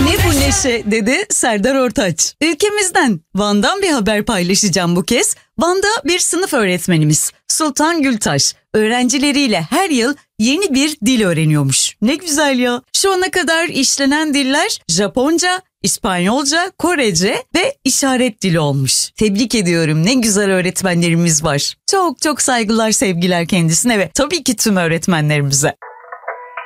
Ne bu neşe dedi Serdar Ortaç. Ülkemizden, Van'dan bir haber paylaşacağım bu kez. Van'da bir sınıf öğretmenimiz Sultan Gültaş öğrencileriyle her yıl yeni bir dil öğreniyormuş. Ne güzel ya. Şu ana kadar işlenen diller Japonca, İspanyolca, Korece ve işaret dili olmuş. Tebrik ediyorum. Ne güzel öğretmenlerimiz var. Çok çok saygılar, sevgiler kendisine ve tabii ki tüm öğretmenlerimize.